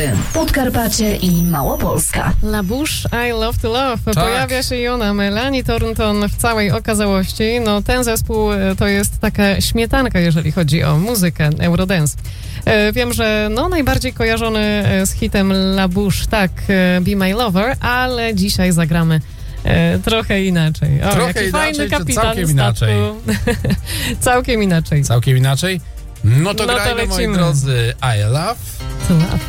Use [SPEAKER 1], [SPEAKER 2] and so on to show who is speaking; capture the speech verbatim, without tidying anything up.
[SPEAKER 1] Podkarpacie i Małopolska.
[SPEAKER 2] La Bouche, I Love to Love.
[SPEAKER 3] Tak.
[SPEAKER 2] Pojawia się i ona, Melanie Thornton, w całej okazałości. No, ten zespół e, to jest taka śmietanka, jeżeli chodzi o muzykę Eurodance. E, wiem, że no, najbardziej kojarzony e, z hitem La Bouche, tak, e, Be My Lover, ale dzisiaj zagramy e, trochę inaczej. O,
[SPEAKER 3] Trochę
[SPEAKER 2] jaki
[SPEAKER 3] inaczej,
[SPEAKER 2] fajny
[SPEAKER 3] czy
[SPEAKER 2] kapitan
[SPEAKER 3] całkiem
[SPEAKER 2] statku.
[SPEAKER 3] inaczej?
[SPEAKER 2] Całkiem inaczej.
[SPEAKER 3] Całkiem inaczej? No to
[SPEAKER 2] No to
[SPEAKER 3] grajmy, moi
[SPEAKER 2] lecimy.
[SPEAKER 3] drodzy, I Love
[SPEAKER 2] To love.